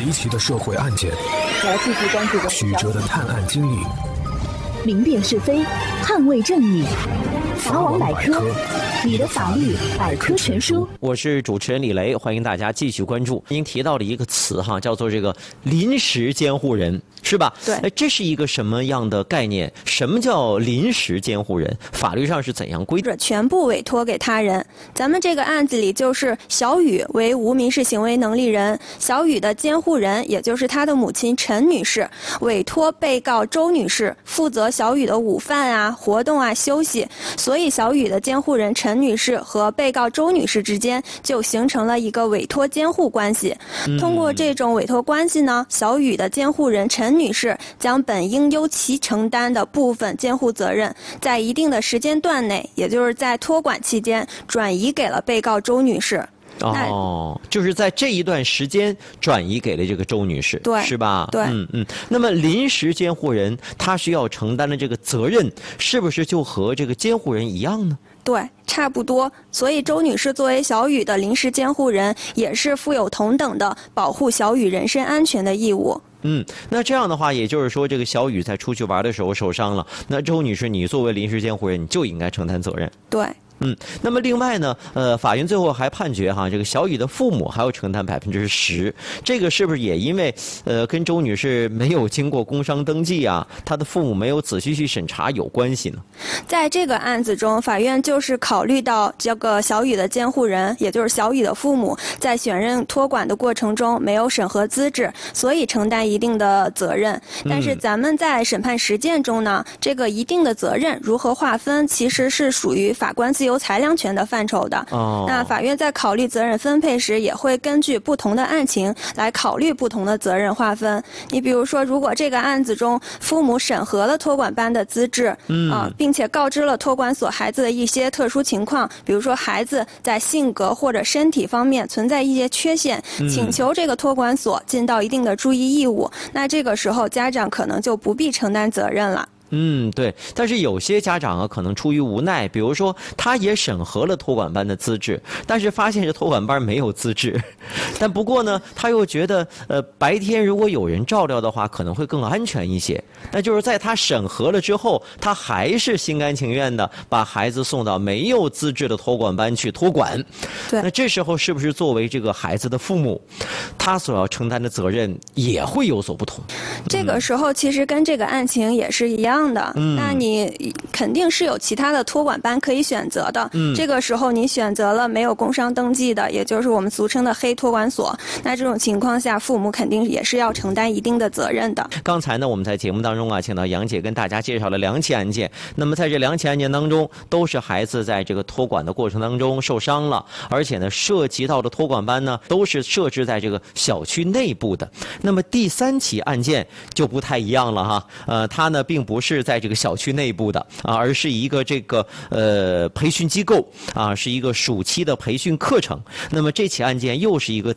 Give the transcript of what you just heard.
离奇的社会案件， 我要继续关注曲折的探案经历， 明辨是非，捍卫正义。法网百科，你的法律百科全书。 我是主持人李雷，欢迎大家继续关注。您提到了一个词哈，叫做这个临时监护人，是吧？ 对。 这是一个什么样的概念？什么叫临时监护人？法律上是怎样规定？ 全部委托给他人。咱们这个案子里就是小雨为无民事行为能力人，小雨的监护人也就是他的母亲陈女士，委托被告周女士负责小雨的午饭啊、活动啊、休息。所以小雨的监护人陈女士和被告周女士之间就形成了一个委托监护关系。通过这种委托关系呢，小雨的监护人陈女士将本应由其承担的部分监护责任，在一定的时间段内，也就是在托管期间，转移给了被告周女士。 哦，就是在这一段时间转移给了这个周女士， 对， 是吧？ 对， 那么临时监护人他需要承担的这个责任，是不是就和这个监护人一样呢？ 对，差不多。所以周女士作为小雨的临时监护人，也是负有同等的保护小雨人身安全的义务。 那这样的话，也就是说，这个小雨在出去玩的时候受伤了，那周女士，你作为临时监护人，你就应该承担责任。 对。 那么另外呢，法院最后还判决这个小雨的父母还要承担10%，这个是不是也因为跟周女士没有经过工商登记啊，她的父母没有仔细去审查有关系呢？ 在这个案子中，法院就是考虑到这个小雨的监护人，也就是小雨的父母，在选任托管的过程中没有审核资质，所以承担一定的责任。但是咱们在审判实践中呢，这个一定的责任如何划分，其实是属于法官自由裁量权的范畴的。那法院在考虑责任分配时，也会根据不同的案情来考虑不同的责任划分。你比如说，如果这个案子中父母审核了托管班的资质，并且告知了托管所孩子的一些特殊情况，比如说孩子在性格或者身体方面存在一些缺陷，请求这个托管所尽到一定的注意义务，那这个时候家长可能就不必承担责任了。 对，但是有些家长可能出于无奈，比如说他也审核了托管班的资质，但是发现这托管班没有资质，但不过呢，他又觉得白天如果有人照料的话，可能会更安全一些。那就是在他审核了之后，他还是心甘情愿的把孩子送到没有资质的托管班去托管。 对， 那这时候是不是作为这个孩子的父母，他所要承担的责任也会有所不同？ 这个时候其实跟这个案情也是一样的。那你肯定是有其他的托管班可以选择的。这个时候你选择了没有工商登记的，也就是我们俗称的黑托管所，那这种情况下，父母肯定也是要承担一定的责任的。 刚才呢，我们在节目当中请到杨姐跟大家介绍了2起案件。那么在这2起案件当中，都是孩子在这个托管的过程当中受伤了，而且呢，涉及到的托管班呢，都是设置在这个小区内部的。那么第3起案件就不太一样了哈，它呢并不是在这个小区内部的而是一个这个培训机构是一个暑期的培训课程。那么这起案件又是一个